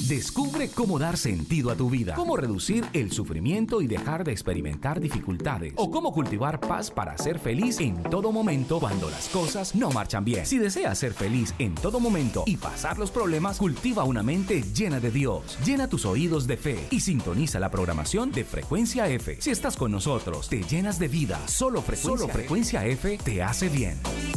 Descubre cómo dar sentido a tu vida, cómo reducir el sufrimiento y dejar de experimentar dificultades, o cómo cultivar paz para ser feliz en todo momento cuando las cosas no marchan bien. Si deseas ser feliz en todo momento y pasar los problemas, cultiva una mente llena de Dios. Llena tus oídos de fe y sintoniza la programación de Frecuencia F. Si estás con nosotros, te llenas de vida. Solo Frecuencia F te hace bien.